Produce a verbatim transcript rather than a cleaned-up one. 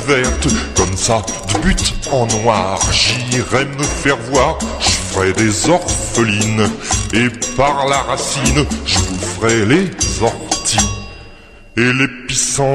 verte, comme ça, de but en noir, j'irai me faire voir, je ferai des orphelines, et par la racine, je vous ferai les orties, et les pissenlits.